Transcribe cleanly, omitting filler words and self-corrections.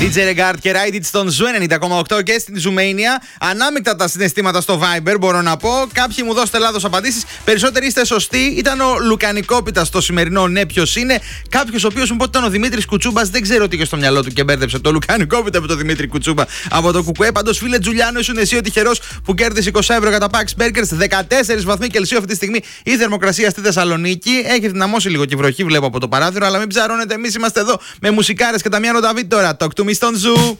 DJ Regard και Ride It στον Ζου 90,8 και στην Ζουμania. Ανάμεικτα τα συναισθήματα στο Viber, μπορώ να πω. Κάποιοι μου δώσετε λάθος απαντήσεις. Περισσότεροι είστε σωστοί. Ήταν ο Λουκανικόπιτας στο σημερινό ναι, ποιος είναι. Κάποιος ο οποίος μου είπε ότι ήταν ο Δημήτρης Κουτσούμπας. Δεν ξέρω τι είχε στο μυαλό του και μπέρδεψε το Λουκανικόπιτα με τον Δημήτρη Κουτσούμπα από το Κουκουέ. Πάντως, φίλε Τζουλιάνο, ήσουν εσύ ο τυχερός που κέρδισε 20 ευρώ κατά Pax Burgers. 14 βαθμοί Κελσίου αυτή τη στιγμή η θερμοκρασία στη Θεσσαλονίκη. Έχει δυναμώσει λίγο και η βροχή, βλέπω από το παράθυρο, αλλά μην ψαρώνετε. Εμείς είμαστε εδώ με μουσικάρες και τα Μιάνο Νταβίτ τώρα. Talk to me στον Ζου.